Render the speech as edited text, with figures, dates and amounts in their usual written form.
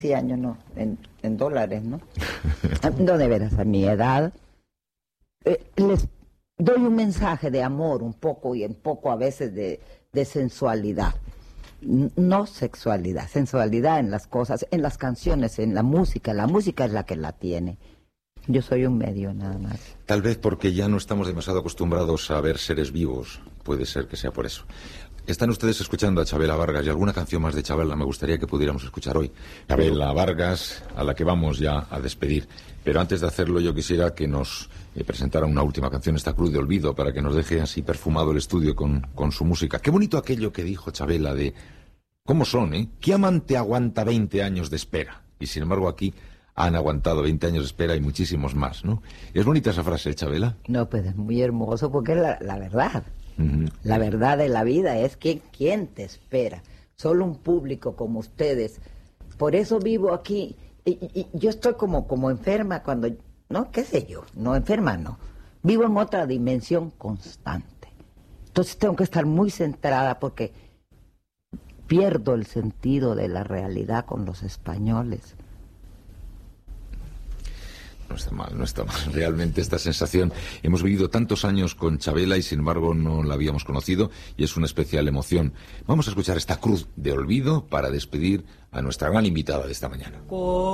Sí, años no, en dólares, ¿no? No, de veras, a mi edad, les doy un mensaje de amor un poco y un poco a veces de sensualidad. No sexualidad, sensualidad en las cosas, en las canciones, en la música es la que la tiene. Yo soy un medio nada más. Tal vez porque ya no estamos demasiado acostumbrados a ver seres vivos, puede ser que sea por eso. Están ustedes escuchando a Chabela Vargas y alguna canción más de Chabela me gustaría que pudiéramos escuchar hoy. Chabela Vargas, a la que vamos ya a despedir. Pero antes de hacerlo yo quisiera que nos presentara una última canción, esta Cruz de Olvido, para que nos deje así perfumado el estudio con su música. Qué bonito aquello que dijo Chabela de... ¿Cómo son, eh? ¿Qué amante aguanta 20 años de espera? Y sin embargo aquí han aguantado 20 años de espera y muchísimos más, ¿no? ¿Es bonita esa frase, Chabela? No, pues es muy hermoso porque es la verdad. La verdad de la vida es que ¿quién te espera? Solo un público como ustedes. Por eso vivo aquí. Y yo estoy como enferma cuando... No, qué sé yo, no enferma no. Vivo en otra dimensión constante. Entonces tengo que estar muy centrada porque pierdo el sentido de la realidad con los españoles. No está mal, no está mal. Realmente esta sensación, hemos vivido tantos años con Chabela y sin embargo no la habíamos conocido y es una especial emoción. Vamos a escuchar esta Cruz de Olvido para despedir a nuestra gran invitada de esta mañana.